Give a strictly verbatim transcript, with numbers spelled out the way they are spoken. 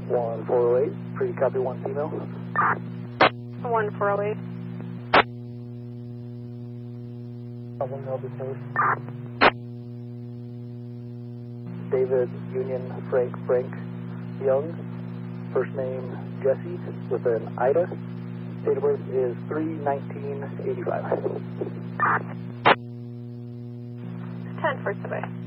one four oh eight, free copy one female. one four oh eight. One male discharge. David Union Frank Frank Young, first name Jesse with an Ida. Date of birth is three nineteen eighty-five. ten for today.